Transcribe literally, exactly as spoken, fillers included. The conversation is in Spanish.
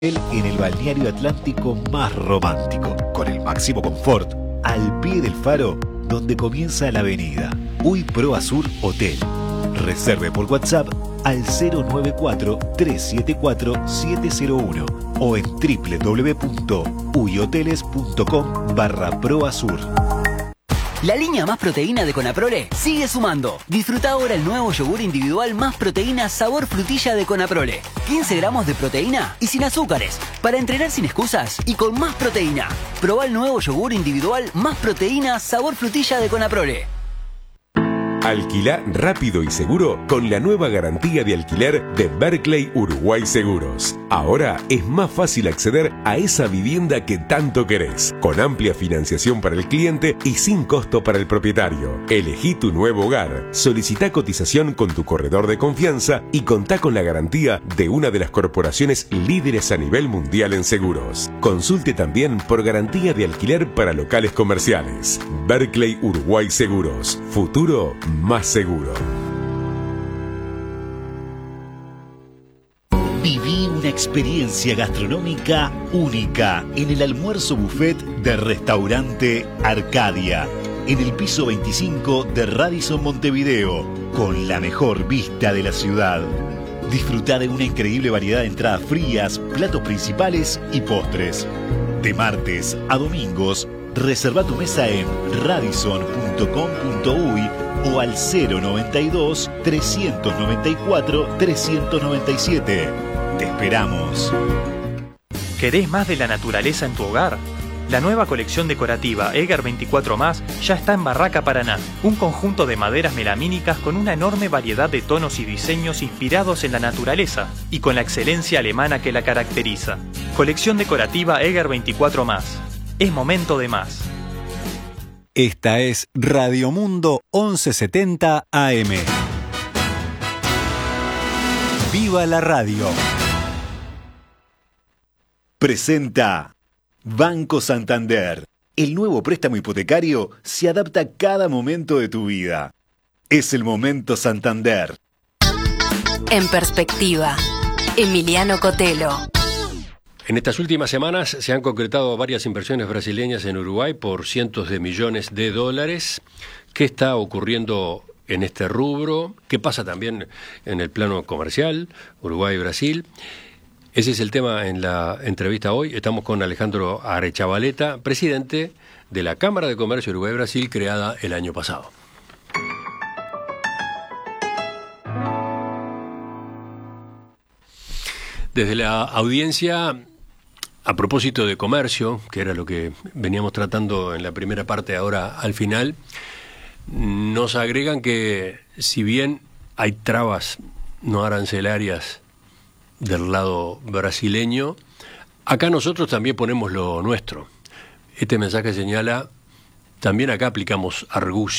En el balneario atlántico más romántico, con el máximo confort, al pie del faro, donde comienza la avenida. Uy Pro Azur Hotel. Reserve por WhatsApp al cero nueve cuatro, tres siete cuatro, siete cero uno o en w w w punto uihoteles punto com barra proazur. La línea Más Proteína de Conaprole sigue sumando. Disfruta ahora el nuevo yogur individual Más Proteína sabor frutilla de Conaprole. quince gramos de proteína y sin azúcares. Para entrenar sin excusas y con más proteína. Probá el nuevo yogur individual Más Proteína sabor frutilla de Conaprole. Alquilá rápido y seguro con la nueva garantía de alquiler de Berkeley Uruguay Seguros. Ahora es más fácil acceder a esa vivienda que tanto querés, con amplia financiación para el cliente y sin costo para el propietario. Elegí tu nuevo hogar, solicitá cotización con tu corredor de confianza y contá con la garantía de una de las corporaciones líderes a nivel mundial en seguros. Consulte también por garantía de alquiler para locales comerciales. Berkeley Uruguay Seguros. Futuro más seguro. Viví una experiencia gastronómica única en el almuerzo buffet de Restaurante Arcadia, en el piso veinticinco de Radisson Montevideo, con la mejor vista de la ciudad. Disfrutá de una increíble variedad de entradas frías, platos principales y postres. De martes a domingos, reserva tu mesa en radisson punto com punto uy o al cero noventa y dos, trescientos noventa y cuatro, trescientos noventa y siete. Te esperamos. ¿Querés más de la naturaleza en tu hogar? La nueva colección decorativa Eger veinticuatro más ya está en Barraca Paraná, un conjunto de maderas melamínicas con una enorme variedad de tonos y diseños inspirados en la naturaleza y con la excelencia alemana que la caracteriza. Colección decorativa Eger veinticuatro más. Es momento de más. Esta es Radio Mundo once setenta A M. ¡Viva la radio! Presenta Banco Santander. El nuevo préstamo hipotecario se adapta a cada momento de tu vida. Es el momento Santander. En perspectiva, Emiliano Cotelo. En estas últimas semanas se han concretado varias inversiones brasileñas en Uruguay por cientos de millones de dólares. ¿Qué está ocurriendo en este rubro? ¿Qué pasa también en el plano comercial, Uruguay y Brasil? Ese es el tema en la entrevista hoy. Estamos con Alejandro Arechavaleta, presidente de la Cámara de Comercio Uruguay-Brasil, creada el año pasado. Desde la audiencia, a propósito de comercio, que era lo que veníamos tratando en la primera parte, ahora al final, nos agregan que si bien hay trabas no arancelarias del lado brasileño, acá nosotros también ponemos lo nuestro. Este mensaje señala, también acá aplicamos argucia.